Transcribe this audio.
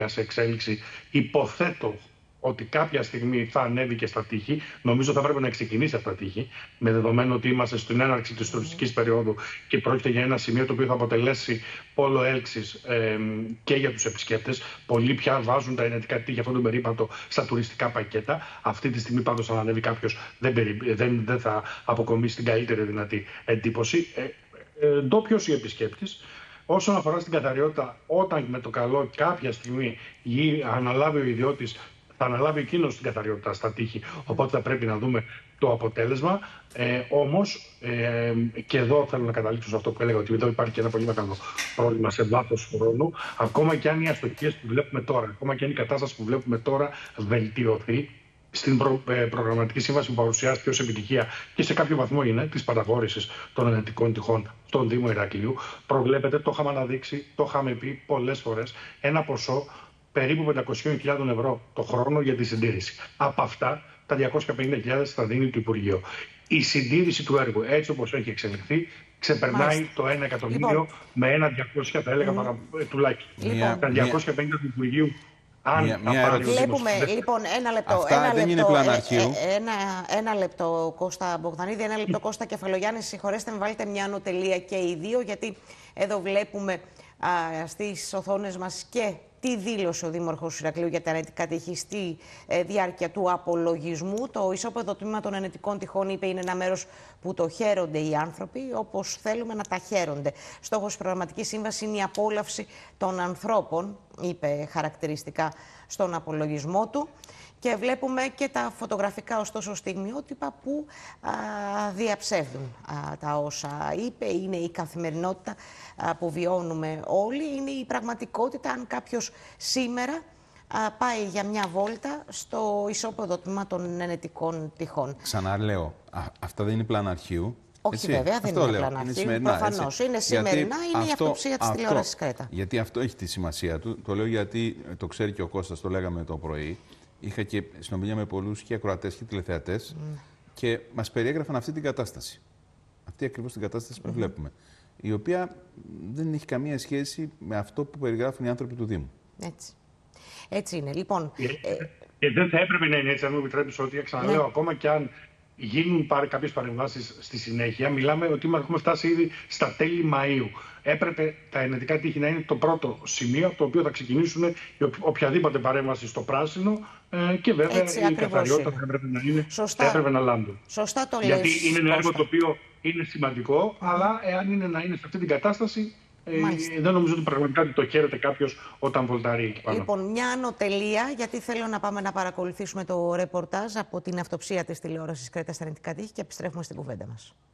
σε εξέλιξη. Υποθέτω ότι κάποια στιγμή θα ανέβει και στα τείχη. Νομίζω θα πρέπει να ξεκινήσει από τα τείχη, με δεδομένο ότι είμαστε στην έναρξη της τουριστικής περίοδου και πρόκειται για ένα σημείο το οποίο θα αποτελέσει πόλο έλξης και για τους επισκέπτες. Πολλοί πια βάζουν τα ενετικά τείχη αυτόν τον περίπατο στα τουριστικά πακέτα. Αυτή τη στιγμή πάντως αν ανέβει κάποιος δεν θα αποκομίσει την καλύτερη δυνατή εντύπωση. Ντόπιος ή επισκέπτης. Όσον αφορά στην καθαριότητα, όταν με το καλό κάποια στιγμή αναλάβει ο ιδιώτης, θα αναλάβει εκείνος την καθαριότητα στα τείχη, οπότε θα πρέπει να δούμε το αποτέλεσμα. Όμως, και εδώ θέλω να καταλήξω σε αυτό που έλεγα, ότι εδώ υπάρχει και ένα πολύ μεγάλο πρόβλημα σε βάθος χρόνου. Ακόμα και αν οι αστοχίες που βλέπουμε τώρα, ακόμα και αν η κατάσταση που βλέπουμε τώρα βελτιωθεί, στην προγραμματική σύμβαση που παρουσιάστηκε ως επιτυχία και σε κάποιο βαθμό είναι της παραχώρησης των ενετικών τυχών στον Δήμο Ηρακλείου, προβλέπεται, το είχαμε αναδείξει, το είχαμε πει πολλές φορές, ένα ποσό περίπου 500.000 ευρώ το χρόνο για τη συντήρηση. Από αυτά, τα 250.000 θα δίνει το Υπουργείο. Η συντήρηση του έργου, έτσι όπως έχει εξελιχθεί, ξεπερνάει το 1 εκατομμύριο με ένα 200, θα έλεγα τουλάχιστον. Τα 250 του Υπουργείου. Βλέπουμε, λοιπόν, ένα λεπτό. Αυτά δεν είναι πλάνα αρχείου. Ένα λεπτό, Κώστα Μπογδανίδη, ένα λεπτό, Κώστα Κεφαλογιάννη. Συγχωρέστε με, βάλτε μια ανωτελεία και οι δύο, γιατί εδώ βλέπουμε στις οθόνες μας και τι δήλωσε ο Δήμαρχος Ηρακλείου για τα ενετικά τείχη στη διάρκεια του απολογισμού. Το ισόπεδο τμήμα των ενετικών τυχών, είπε, είναι ένα μέρος που το χαίρονται οι άνθρωποι, όπως θέλουμε να τα χαίρονται. Στόχος της προγραμματικής σύμβασης είναι η απόλαυση των ανθρώπων, είπε χαρακτηριστικά στον απολογισμό του. Και βλέπουμε και τα φωτογραφικά, ωστόσο, στιγμιότυπα που διαψεύδουν τα όσα είπε. Είναι η καθημερινότητα που βιώνουμε όλοι. Είναι η πραγματικότητα αν κάποιος σήμερα πάει για μια βόλτα στο ισόπεδο τμήμα των ενετικών τυχών. Ξαναλέω, αυτά δεν είναι πλάνα αρχείου. Όχι, έτσι, βέβαια, δεν είναι πλάνα αρχείου. Προφανώς. Είναι σημερινά, είναι η αυτοψία της τηλεόρασης Κρέτα. Γιατί αυτό έχει τη σημασία του. Το λέω γιατί το ξέρει και ο Κώστας, το λέγαμε το πρωί. Είχα και συνομιλία με πολλούς και ακροατές και τηλεθεατές και μας περιέγραφαν αυτή την κατάσταση. Αυτή ακριβώς την κατάσταση που βλέπουμε. Η οποία δεν έχει καμία σχέση με αυτό που περιγράφουν οι άνθρωποι του Δήμου. Έτσι είναι. Λοιπόν, και δεν θα έπρεπε να είναι έτσι, αν μου επιτρέπεις, ότι ξαναλέω, ακόμα και αν γίνουν κάποιες παρεμβάσεις στη συνέχεια, μιλάμε ότι έχουμε φτάσει ήδη στα τέλη Μαΐου. Έπρεπε τα ενετικά τείχη να είναι το πρώτο σημείο από το οποίο θα ξεκινήσουν οποιαδήποτε παρέμβαση στο πράσινο και βέβαια η καθαριότητα θα έπρεπε να είναι, θα έπρεπε να λάμπει. Σωστά το λες. Γιατί είναι ένα έργο το οποίο είναι σημαντικό, αλλά εάν είναι να είναι σε αυτή την κατάσταση, δεν νομίζω ότι πραγματικά το χαίρεται κάποιος όταν βολτάρει εκεί πάνω. Λοιπόν, μια ανωτελεία, γιατί θέλω να πάμε να παρακολουθήσουμε το ρεπορτάζ από την αυτοψία της τηλεόρασης Κρέτα στα ενετικά τείχη και επιστρέφουμε στην κουβέντα μας.